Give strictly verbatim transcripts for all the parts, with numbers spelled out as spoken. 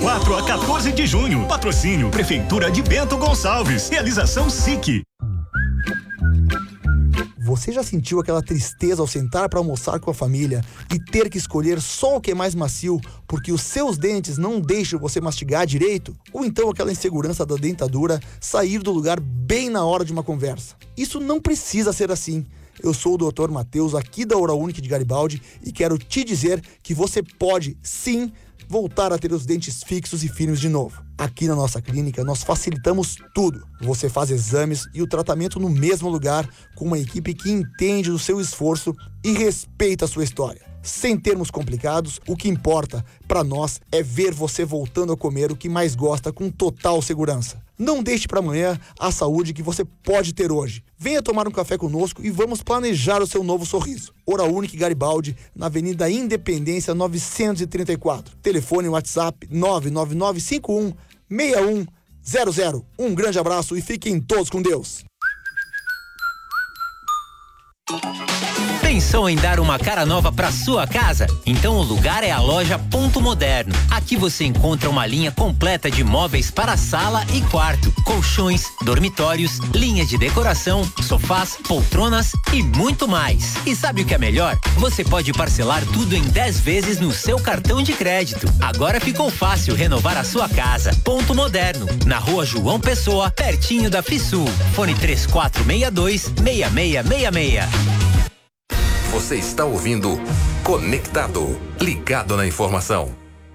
quatro a quatorze de junho. Patrocínio Prefeitura de Bento Gonçalves. Realização S I C. Você já sentiu aquela tristeza ao sentar para almoçar com a família e ter que escolher só o que é mais macio porque os seus dentes não deixam você mastigar direito? Ou então aquela insegurança da dentadura sair do lugar bem na hora de uma conversa? Isso não precisa ser assim. Eu sou o doutor Matheus, aqui da Oral-Unique de Garibaldi, e quero te dizer que você pode, sim, voltar a ter os dentes fixos e firmes de novo. Aqui na nossa clínica, nós facilitamos tudo. Você faz exames e o tratamento no mesmo lugar, com uma equipe que entende do seu esforço e respeita a sua história. Sem termos complicados, o que importa para nós é ver você voltando a comer o que mais gosta com total segurança. Não deixe para amanhã a saúde que você pode ter hoje. Venha tomar um café conosco e vamos planejar o seu novo sorriso. Oral-Unique Garibaldi, na Avenida Independência novecentos e trinta e quatro. Telefone WhatsApp nove nove nove cinco um seis um zero zero. Um grande abraço e fiquem todos com Deus. Pensou em dar uma cara nova para sua casa? Então o lugar é a loja Ponto Moderno. Aqui você encontra uma linha completa de móveis para sala e quarto, colchões, dormitórios, linha de decoração, sofás, poltronas e muito mais. E sabe o que é melhor? Você pode parcelar tudo em dez vezes no seu cartão de crédito. Agora ficou fácil renovar a sua casa. Ponto Moderno, na Rua João Pessoa, pertinho da Fisul. Fone três quatro seis dois, seis seis seis seis. Você está ouvindo Conectado, ligado na informação.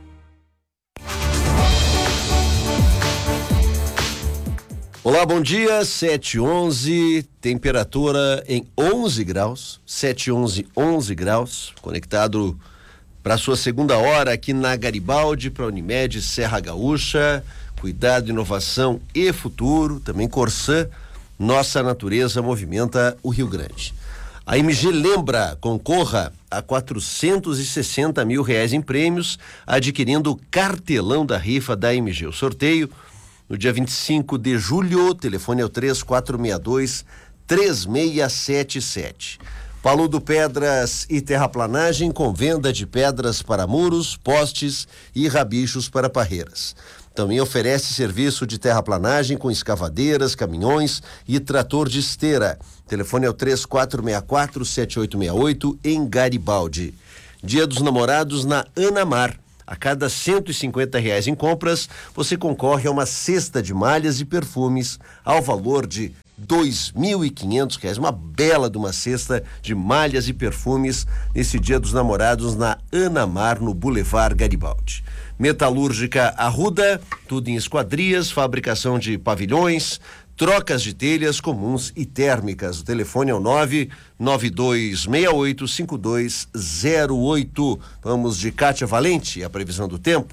Olá, bom dia, sete e onze, temperatura em onze graus, sete e onze, onze graus, conectado para a sua segunda hora aqui na Garibaldi, para a Unimed Serra Gaúcha, cuidado, inovação e futuro, também Corsã, nossa natureza movimenta o Rio Grande. A M G lembra, concorra a quatrocentos e sessenta mil reais em prêmios, adquirindo o cartelão da rifa da M G. O sorteio no dia vinte e cinco de julho, telefone é o três quatro seis dois, três seis sete sete. Paludo Pedras e Terraplanagem, com venda de pedras para muros, postes e rabichos para parreiras. Também oferece serviço de terraplanagem com escavadeiras, caminhões e trator de esteira. Telefone é o três quatro seis quatro, sete oito seis oito, em Garibaldi. Dia dos Namorados na Anamar. A cada cento e cinquenta reais em compras, você concorre a uma cesta de malhas e perfumes ao valor de dois mil e quinhentos reais. Uma bela de uma cesta de malhas e perfumes nesse Dia dos Namorados na Anamar, no Boulevard Garibaldi. Metalúrgica Arruda, tudo em esquadrias, fabricação de pavilhões, trocas de telhas comuns e térmicas. O telefone é o nove nove dois seis oito cinco dois zero oito. Vamos de Kátia Valente, a previsão do tempo.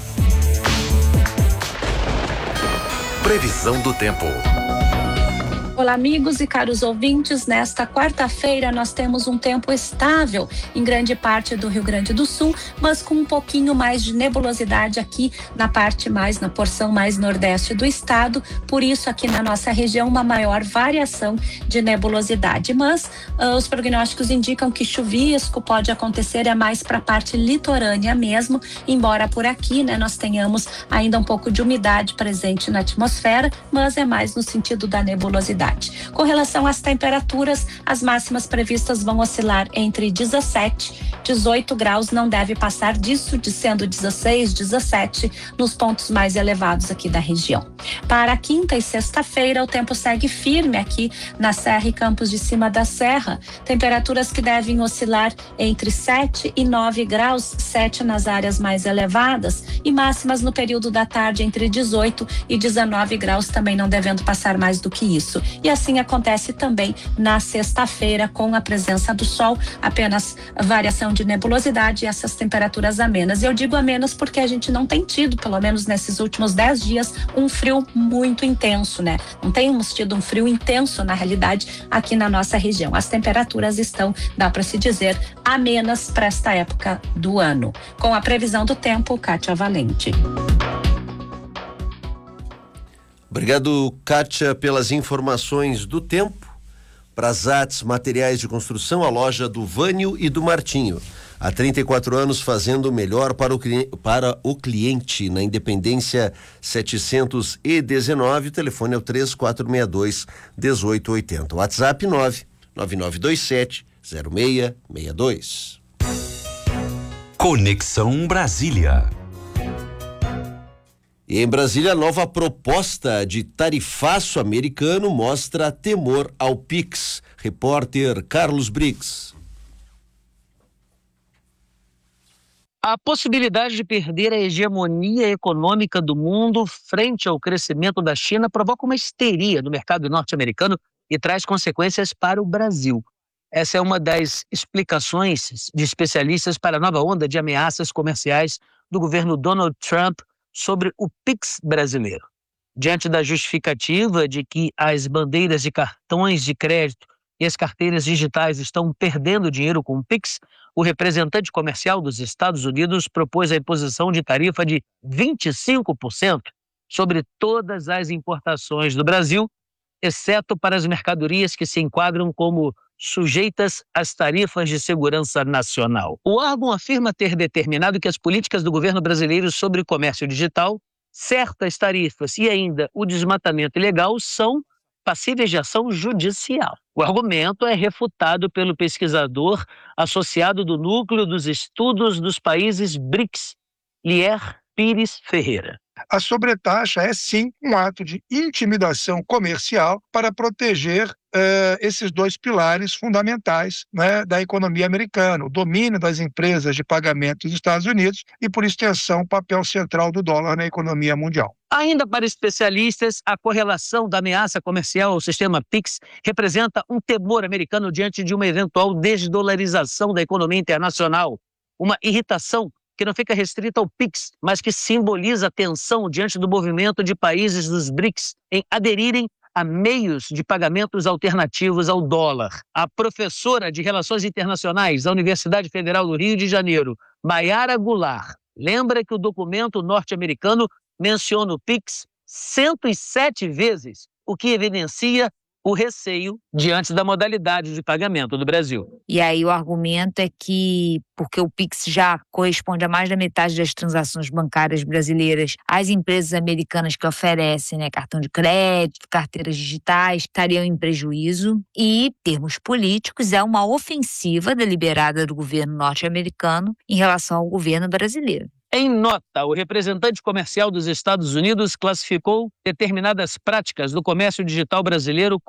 Previsão do tempo. Olá, amigos e caros ouvintes. Nesta quarta-feira nós temos um tempo estável em grande parte do Rio Grande do Sul, mas com um pouquinho mais de nebulosidade aqui na parte mais, na porção mais nordeste do estado. Por isso, aqui na nossa região, uma maior variação de nebulosidade. Mas uh, os prognósticos indicam que chuvisco pode acontecer é mais para a parte litorânea mesmo, embora por aqui, né, nós tenhamos ainda um pouco de umidade presente na atmosfera, mas é mais no sentido da nebulosidade. Com relação às temperaturas, as máximas previstas vão oscilar entre dezessete e dezoito graus, não deve passar disso, de sendo dezesseis, dezessete nos pontos mais elevados aqui da região. Para quinta e sexta-feira, o tempo segue firme aqui na Serra e Campos de Cima da Serra. Temperaturas que devem oscilar entre sete e nove graus, sete nas áreas mais elevadas, e máximas no período da tarde entre dezoito e dezenove graus, também não devendo passar mais do que isso. E assim acontece também na sexta-feira, com a presença do sol, apenas variação de nebulosidade e essas temperaturas amenas. Eu digo amenas porque a gente não tem tido, pelo menos nesses últimos dez dias, um frio muito intenso, né? Não temos tido um frio intenso, na realidade, aqui na nossa região. As temperaturas estão, dá para se dizer, amenas para esta época do ano. Com a previsão do tempo, Kátia Valente. Obrigado, Kátia, pelas informações do tempo. Para Zatz Materiais de Construção, a loja do Vânio e do Martinho. Há trinta e quatro anos fazendo o melhor para o, para o cliente. Na Independência setecentos e dezenove, o telefone é o três quatro seis dois, um oito oito zero. WhatsApp nove nove nove dois sete zero seis seis dois. Conexão Brasília. E em Brasília, a nova proposta de tarifaço americano mostra temor ao Pix. Repórter Carlos Briggs. A possibilidade de perder a hegemonia econômica do mundo frente ao crescimento da China provoca uma histeria no mercado norte-americano e traz consequências para o Brasil. Essa é uma das explicações de especialistas para a nova onda de ameaças comerciais do governo Donald Trump sobre o Pix brasileiro. Diante da justificativa de que as bandeiras de cartões de crédito e as carteiras digitais estão perdendo dinheiro com o Pix, o representante comercial dos Estados Unidos propôs a imposição de tarifa de vinte e cinco por cento sobre todas as importações do Brasil, exceto para as mercadorias que se enquadram como sujeitas às tarifas de segurança nacional. O órgão afirma ter determinado que as políticas do governo brasileiro sobre o comércio digital, certas tarifas e ainda o desmatamento ilegal são passíveis de ação judicial. O argumento é refutado pelo pesquisador associado do Núcleo dos Estudos dos Países BRICS, Lier Pires Ferreira. A sobretaxa é, sim, um ato de intimidação comercial para proteger uh, esses dois pilares fundamentais, né, da economia americana, o domínio das empresas de pagamento dos Estados Unidos e, por extensão, o papel central do dólar na economia mundial. Ainda para especialistas, a correlação da ameaça comercial ao sistema Pix representa um temor americano diante de uma eventual desdolarização da economia internacional, uma irritação que não fica restrita ao Pix, mas que simboliza a tensão diante do movimento de países dos BRICS em aderirem a meios de pagamentos alternativos ao dólar. A professora de Relações Internacionais da Universidade Federal do Rio de Janeiro, Mayara Goulart, lembra que o documento norte-americano menciona o Pix cento e sete vezes, o que evidencia o receio diante da modalidade de pagamento do Brasil. E aí o argumento é que, porque o Pix já corresponde a mais da metade das transações bancárias brasileiras, as empresas americanas que oferecem, né, cartão de crédito, carteiras digitais, estariam em prejuízo. E, em termos políticos, é uma ofensiva deliberada do governo norte-americano em relação ao governo brasileiro. Em nota, o representante comercial dos Estados Unidos classificou determinadas práticas do comércio digital brasileiro